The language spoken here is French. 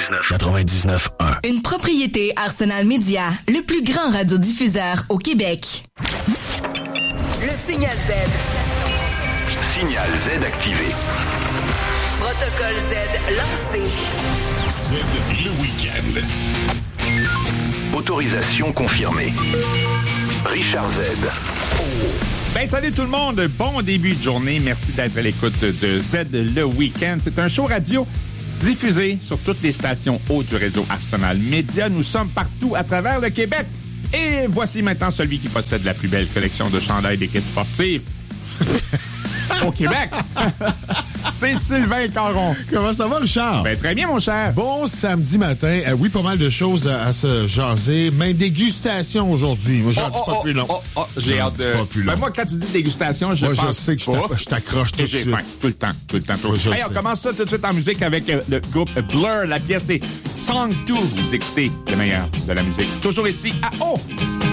99.1. Une propriété Arsenal Média, le plus grand radiodiffuseur au Québec. Le signal Z. Signal Z activé. Protocole Z lancé. Z le week-end. Autorisation confirmée. Richard Z. Ben, salut tout le monde. Bon début de journée. Merci d'être à l'écoute de Z le week-end. C'est un show radio diffusé sur toutes les stations hautes du réseau Arsenal Média. Nous sommes partout à travers le Québec. Et voici maintenant celui qui possède la plus belle collection de chandails d'équipe sportive au Québec. C'est Sylvain Caron. Comment ça va, Richard? Ben, très bien, mon cher. Bon samedi matin. Oui, pas mal de choses à se jaser. Même dégustation aujourd'hui. Moi, j'en dis pas plus long. J'ai hâte de... Ben, moi, quand tu dis dégustation, je pense... je sais que je t'accroche tout de suite. Tout le temps. Hey, on commence ça tout de suite en musique avec le groupe Blur. La pièce est Song 2. Vous écoutez le meilleur de la musique. Toujours ici à O.